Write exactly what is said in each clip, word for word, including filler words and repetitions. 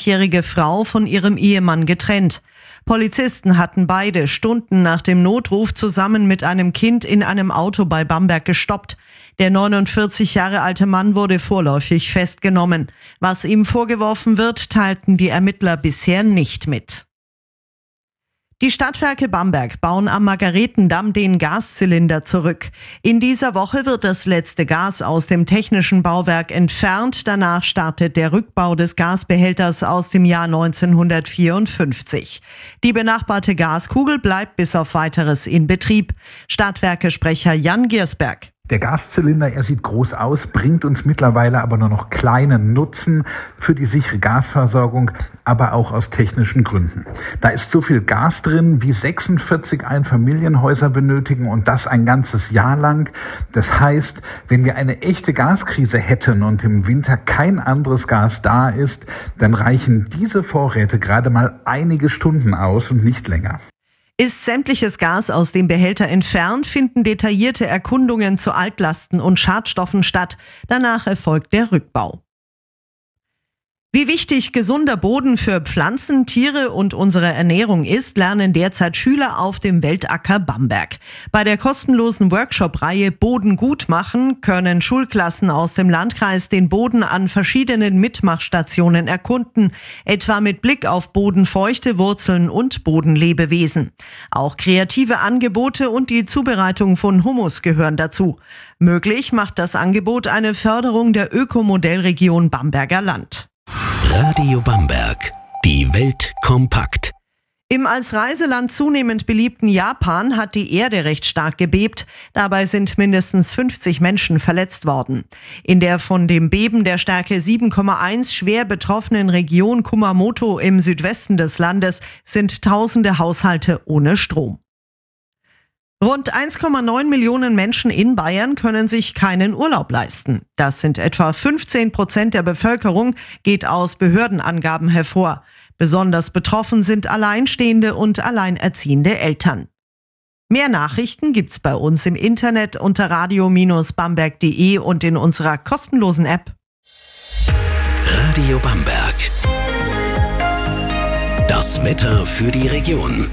sechzig-jährige Frau von ihrem Ehemann getrennt. Polizisten hatten beide Stunden nach dem Notruf zusammen mit einem Kind in einem Auto bei Bamberg gestoppt. Der neunundvierzig Jahre alte Mann wurde vorläufig festgenommen. Was ihm vorgeworfen wird, teilten die Ermittler bisher nicht mit. Die Stadtwerke Bamberg bauen am Margaretendamm den Gaszylinder zurück. In dieser Woche wird das letzte Gas aus dem technischen Bauwerk entfernt. Danach startet der Rückbau des Gasbehälters aus dem Jahr neunzehnhundertvierundfünfzig. Die benachbarte Gaskugel bleibt bis auf Weiteres in Betrieb. Stadtwerke-Sprecher Jan Giersberg. Der Gaszylinder, er sieht groß aus, bringt uns mittlerweile aber nur noch kleinen Nutzen für die sichere Gasversorgung, aber auch aus technischen Gründen. Da ist so viel Gas drin, wie sechsundvierzig Einfamilienhäuser benötigen und das ein ganzes Jahr lang. Das heißt, wenn wir eine echte Gaskrise hätten und im Winter kein anderes Gas da ist, dann reichen diese Vorräte gerade mal einige Stunden aus und nicht länger. Ist sämtliches Gas aus dem Behälter entfernt, finden detaillierte Erkundungen zu Altlasten und Schadstoffen statt. Danach erfolgt der Rückbau. Wie wichtig gesunder Boden für Pflanzen, Tiere und unsere Ernährung ist, lernen derzeit Schüler auf dem Weltacker Bamberg. Bei der kostenlosen Workshop-Reihe Boden gut machen können Schulklassen aus dem Landkreis den Boden an verschiedenen Mitmachstationen erkunden, etwa mit Blick auf bodenfeuchte Wurzeln und Bodenlebewesen. Auch kreative Angebote und die Zubereitung von Hummus gehören dazu. Möglich macht das Angebot eine Förderung der Ökomodellregion Bamberger Land. Radio Bamberg. Die Welt kompakt. Im als Reiseland zunehmend beliebten Japan hat die Erde recht stark gebebt. Dabei sind mindestens fünfzig Menschen verletzt worden. In der von dem Beben der Stärke sieben Komma eins schwer betroffenen Region Kumamoto im Südwesten des Landes sind tausende Haushalte ohne Strom. Rund eins Komma neun Millionen Menschen in Bayern können sich keinen Urlaub leisten. Das sind etwa fünfzehn Prozent der Bevölkerung, geht aus Behördenangaben hervor. Besonders betroffen sind alleinstehende und alleinerziehende Eltern. Mehr Nachrichten gibt's bei uns im Internet unter radio Bindestrich bamberg punkt de und in unserer kostenlosen App. Radio Bamberg. Das Wetter für die Region.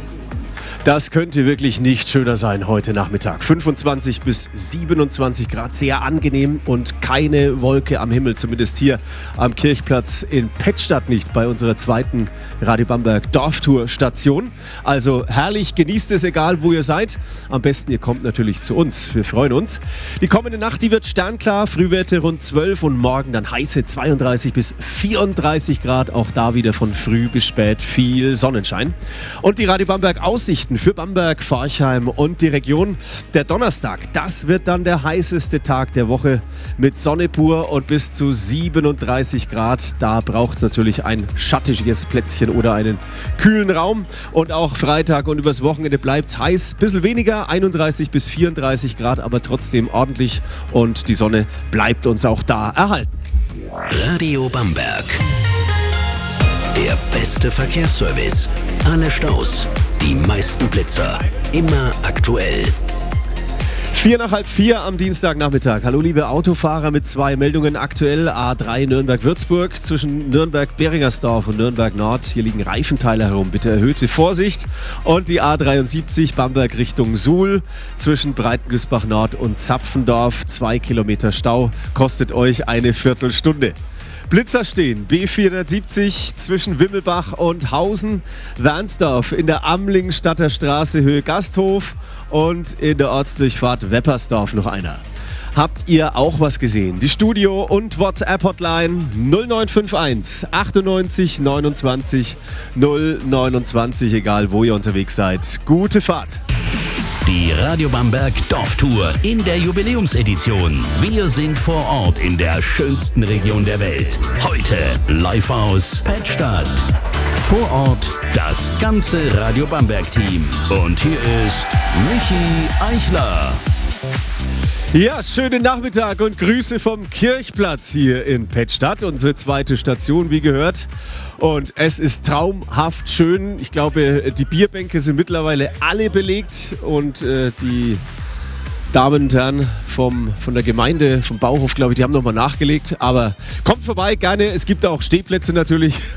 Das könnte wirklich nicht schöner sein heute Nachmittag. fünfundzwanzig bis siebenundzwanzig Grad, sehr angenehm und keine Wolke am Himmel, zumindest hier am Kirchplatz in Pettstadt nicht, bei unserer zweiten Radio Bamberg Dorftour-Station. Also herrlich, genießt es, egal wo ihr seid. Am besten, ihr kommt natürlich zu uns, wir freuen uns. Die kommende Nacht, die wird sternklar, Frühwerte rund zwölf und morgen dann heiße zweiunddreißig bis vierunddreißig Grad. Auch da wieder von früh bis spät viel Sonnenschein. Und die Radio Bamberg Aussichten für Bamberg, Forchheim und die Region. Der Donnerstag, das wird dann der heißeste Tag der Woche mit Sonne pur und bis zu siebenunddreißig Grad. Da braucht es natürlich ein schattiges Plätzchen oder einen kühlen Raum. Und auch Freitag und übers Wochenende bleibt es heiß. Bisschen weniger, einunddreißig bis vierunddreißig Grad, aber trotzdem ordentlich. Und die Sonne bleibt uns auch da erhalten. Radio Bamberg. Der beste Verkehrsservice. Alle Staus. Die meisten Blitzer. Immer aktuell. Vier nach halb vier am Dienstagnachmittag. Hallo liebe Autofahrer mit zwei Meldungen aktuell. A drei Nürnberg-Würzburg zwischen Nürnberg-Beringersdorf und Nürnberg-Nord. Hier liegen Reifenteile herum. Bitte erhöhte Vorsicht. Und die A dreiundsiebzig Bamberg Richtung Suhl zwischen Breitengüßbach-Nord und Zapfendorf. Zwei Kilometer Stau. Kostet euch eine Viertelstunde. Blitzer stehen, B vierhundertsiebzig zwischen Wimmelbach und Hausen, Wernsdorf in der Amlingstadter Straße Höhe Gasthof und in der Ortsdurchfahrt Weppersdorf noch einer. Habt ihr auch was gesehen? Die Studio- und WhatsApp-Hotline null neun fünf eins achtundneunzig neunundzwanzig null neunundzwanzig, egal wo ihr unterwegs seid. Gute Fahrt! Die Radio Bamberg Dorftour in der Jubiläumsedition. Wir sind vor Ort in der schönsten Region der Welt. Heute live aus Pettstadt. Vor Ort das ganze Radio Bamberg Team. Und hier ist Michi Eichler. Ja, schönen Nachmittag und Grüße vom Kirchplatz hier in Pettstadt, unsere zweite Station, wie gehört. Und es ist traumhaft schön. Ich glaube, die Bierbänke sind mittlerweile alle belegt und äh, die Damen und Herren vom, von der Gemeinde, vom Bauhof, glaube ich, die haben nochmal nachgelegt. Aber kommt vorbei, gerne. Es gibt auch Stehplätze natürlich.